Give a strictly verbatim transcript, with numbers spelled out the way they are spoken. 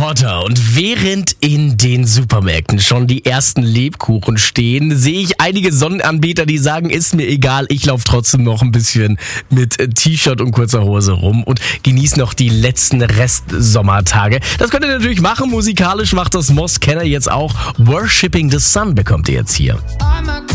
Porter. Und während in den Supermärkten schon die ersten Lebkuchen stehen, sehe ich einige Sonnenanbeter, die sagen, ist mir egal, ich laufe trotzdem noch ein bisschen mit T-Shirt und kurzer Hose rum und genieße noch die letzten Restsommertage. Das könnt ihr natürlich machen, musikalisch macht das Mos Kenner jetzt auch. Worshipping the Sun bekommt ihr jetzt hier. I'm a